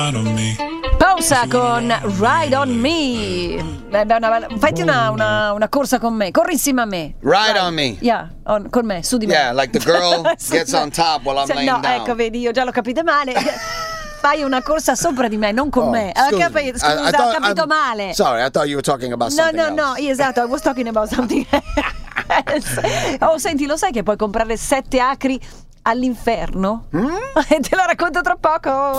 Pausa con Ride on Me. Fatti una corsa con me. Corri insieme a me. Ride on me. Yeah, con me, su di me. Yeah, like the girl gets on top while I'm laying no, down. ecco, vedi, io già l'ho capito male. Fai una corsa sopra di me, non con me. Excuse me. Scusa, ho capito male. Sorry, I thought you were talking about something else. No, esatto, I was talking about something else. Oh, senti, lo sai che puoi comprare 7 acri all'inferno? E te lo racconto tra poco.